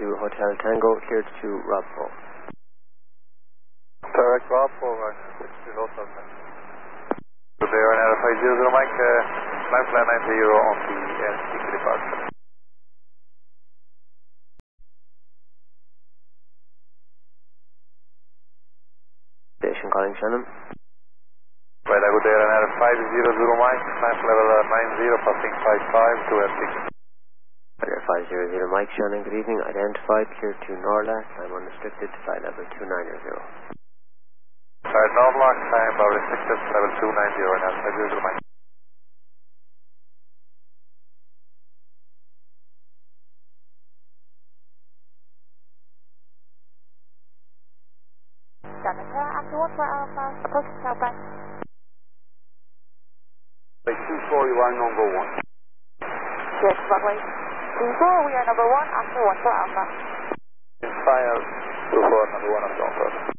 Hotel Tango, cleared to Rob 4. Direct Rob 4, right, 60 Hotel Tango. Good day, Ryanair 500 Mike, climb flight 90 on the NCC departure. Station calling Shannon. Right, good day, Ryanair 500 Mike, climb level 90, passing 55 to F6. Ryanair 500 Mike, Shannon, good evening, identified, cleared to Norla, time unrestricted, flight level 290. Right, Norla, time restricted, level 290, Ryanair 500 Mike. After 1 for Alpha, approach Southwest. 24, you are number 1. Yes, runway 24, we are number 1 after 1 for Alpha. Inspire 24, number 1 after Alpha.